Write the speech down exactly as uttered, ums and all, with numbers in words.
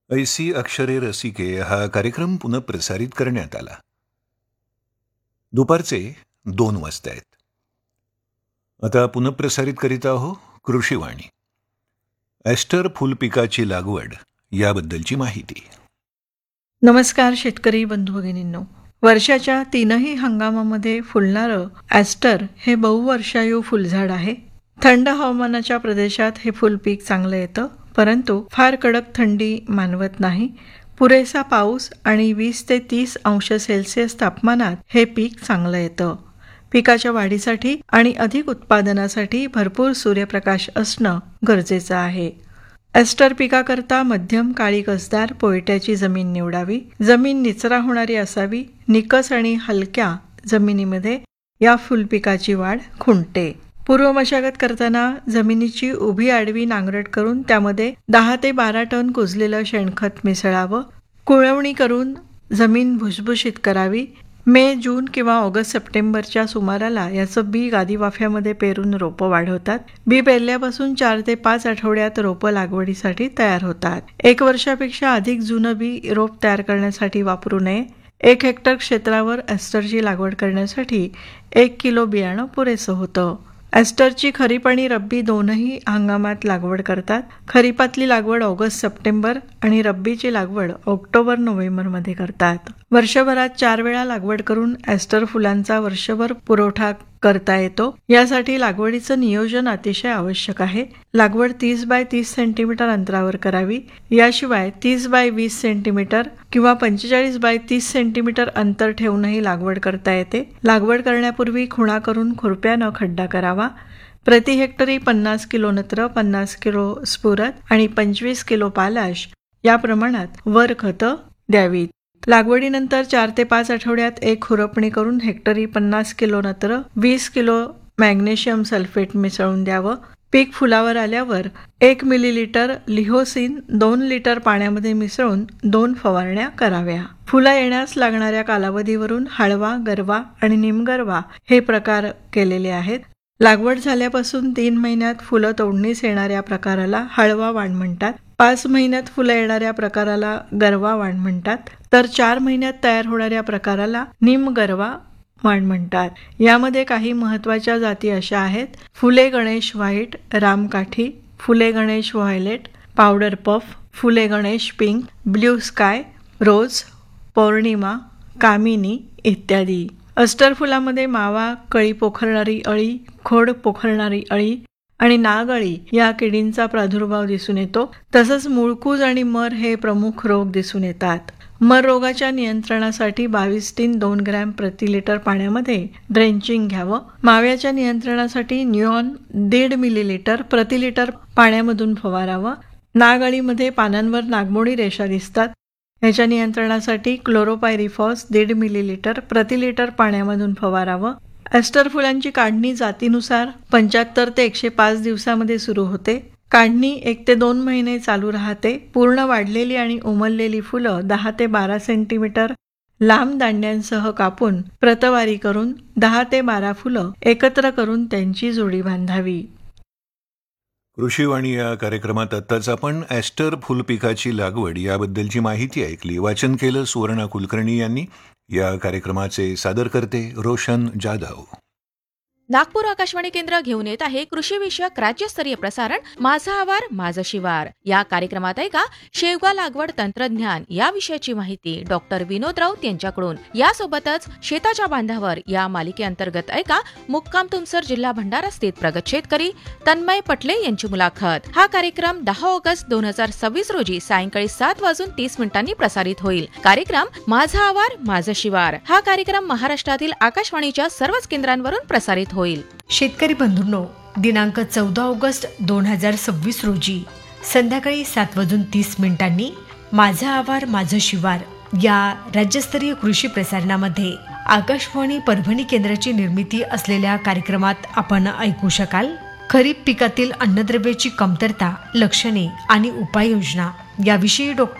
ऐसी अक्षरे रसिके हा कार्यक्रम पुनःप्रसारित करण्यात आला. दुपारचे दोन वाजता आहेत. आता पुनःप्रसारित करीत आहो कृषीवाणी. एस्टर फुलपिकाची लागवड याबद्दलची माहिती. नमस्कार शेतकरी बंधू भगिनींनो. वर्षाच्या तीनही हंगामामध्ये फुलणारं ॲस्टर हे बहुवर्षायू फुलझाड आहे. थंड हवामानाच्या प्रदेशात हे फुलपीक चांगलं येतं, परंतु फार कडक थंडी मानवत नाही. पुरेसा पाऊस आणि वीस ते तीस अंश सेल्सिअस तापमानात हे पीक चांगलं येतं. पिकाच्या वाढीसाठी आणि अधिक उत्पादनासाठी भरपूर सूर्यप्रकाश असणं गरजेचं आहे. एस्टर पिकाकरता मध्यम काळी कसदार पोयट्याची जमीन निवडावी. जमीन निचरा होणारी असावी. निकस आणि हलक्या जमिनीमध्ये या फुलपिकाची वाढ खुंटते. पूर्व मशागत करताना जमिनीची उभी आडवी नांगरट करून त्यामध्ये दहा ते बारा टन कुजलेलं शेणखत मिसळावं. कुळवणी करून जमीन भुसभुशीत करावी. मे जून किंवा ऑगस्ट सप्टेंबरच्या सुमाराला याचं बी गादी वाफ्यामध्ये पेरून रोपं वाढवतात. बी पेरल्यापासून चार ते पाच आठवड्यात रोपं लागवडीसाठी तयार होतात. एक वर्षापेक्षा अधिक जुनं बी रोप तयार करण्यासाठी वापरू नये. एक हेक्टर क्षेत्रावर एस्टरची लागवड करण्यासाठी एक किलो बियाणं पुरेसं होतं. एस्टरची खरीप आणि रब्बी दोनही हंगामात लागवड करतात. खरीपातली लागवड ऑगस्ट सप्टेंबर आणि रब्बीची लागवड ऑक्टोबर नोव्हेंबरमध्ये करतात. वर्षभरात चार वेळा लागवड करून एस्टर फुलांचा वर्षभर पुरवठा करता येतो. यासाठी लागवडीचं नियोजन अतिशय आवश्यक आहे. लागवड तीस बाय तीस सेंटीमीटर अंतरावर करावी. याशिवाय तीस बाय वीस सेंटीमीटर किंवा पंचेचाळीस बाय तीस सेंटीमीटर अंतर ठेवूनही लागवड करता येते. लागवड करण्यापूर्वी खुणा करून खुरप्यानं खड्डा करावा. प्रति हेक्टरी पन्नास किलो नत्र, पन्नास किलो स्फुरद आणि पंचवीस किलो पालाश या प्रमाणात वर खतं द्यावीत. लागवडीनंतर चार ते पाच आठवड्यात एक खुरपणी करून हेक्टरी पन्नास किलो नत्र, वीस किलो मॅग्नेशियम सल्फेट मिसळून द्यावं. पीक फुलावर आल्यावर एक मिलीलिटर लिहोसिन दोन लिटर पाण्यामध्ये मिसळून दोन फवारण्या कराव्या. फुलं येण्यास लागणाऱ्या कालावधीवरून हळवा, गरवा आणि निमगरवा हे प्रकार केलेले आहेत. लागवड झाल्यापासून तीन महिन्यात फुलं तोडणीस येणाऱ्या प्रकाराला हळवा वाण म्हणतात. पाच महिन्यात फुलं येणाऱ्या प्रकाराला गरवा वाण म्हणतात, तर चार महिन्यात तयार होणाऱ्या प्रकाराला निमगरवा वाण म्हणतात. यामध्ये काही महत्त्वाच्या जाती अशा आहेत: फुले गणेश व्हाईट, रामकाठी, फुले गणेश व्हायलेट, पावडर पफ, फुले गणेश पिंक, ब्ल्यू स्काय, रोज, पौर्णिमा, कामिनी इत्यादी. अस्टर फुलामध्ये मावा, कळी पोखरणारी अळी, खोड पोखरणारी अळी आणि नागअळी या किडींचा प्रादुर्भाव दिसून येतो. तसंच मुळकूज आणि मर हे प्रमुख रोग दिसून येतात. मर रोगाच्या नियंत्रणासाठी बाविस्टीन दोन ग्रॅम प्रति लिटर पाण्यामध्ये ड्रेंचिंग घ्यावं. माव्याच्या नियंत्रणासाठी न्यूऑन दीड मिलीलिटर प्रति लिटर पाण्यामधून फवारावं. नागअळीमध्ये पानांवर नागमोडी रेषा दिसतात. याच्या नियंत्रणासाठी क्लोरोपायरिफॉस दीड मिलीलिटर प्रति लिटर पाण्यामधून फवारावं. एस्टर फुलांची काढणी जातीनुसार पंच्याहत्तर ते एकशे पाच दिवसामध्ये सुरू होते. काढणी एक ते दोन महिने चालू राहते. पूर्ण वाढलेली आणि उमललेली फुलं दहा ते बारा सेंटीमीटर लांब दांड्यांसह कापून प्रतवारी करून दहा ते बारा फुलं एकत्र करून त्यांची जोडी बांधावी. कृषीवाणी या कार्यक्रमात आत्ताच आपण एस्टर फुलपिकाची लागवड याबद्दलची माहिती ऐकली. वाचन केलं सुवर्णा कुलकर्णी यांनी. या कार्यक्रमाचे सादरकर्ते रोशन जाधव. नागपूर आकाशवाणी केंद्र घेऊन येत आहे कृषी विषयक राज्यस्तरीय प्रसारण माझा आवार माझं शिवार. या कार्यक्रमात ऐका शेवगा लागवड तंत्रज्ञान या विषयाची माहिती डॉक्टर विनोद राऊत यांच्याकडून. यासोबतच शेताच्या बांधावर या मालिकेअंतर्गत ऐका मुक्काम तुमसर जिल्हा भंडारा स्थित प्रगत शेतकरी तन्मय पटले यांची मुलाखत. हा कार्यक्रम दहा ऑगस्ट दोन हजार सव्वीस रोजी सायंकाळी सात वाजून तीस मिनिटांनी प्रसारित होईल. कार्यक्रम माझा आवार माझं शिवार हा कार्यक्रम महाराष्ट्रातील आकाशवाणीच्या सर्वच केंद्रांवरून प्रसारित होईल. शेतकरी बंधूंनो, दिनांक चौदा ऑगस्ट दोन हजार सव्वीस रोजी संध्याकाळी सात वाजून तीस मिनिटांनी माझा आवार माझं शिवार या राज्यस्तरीय कृषी प्रसारणामध्ये आकाशवाणी परभणी केंद्राची निर्मिती असलेल्या कार्यक्रमात आपण ऐकू शकाल खरीप पिकातील अन्नद्रव्याची कमतरता, लक्षणे आणि उपाययोजना याविषयी डॉक्टर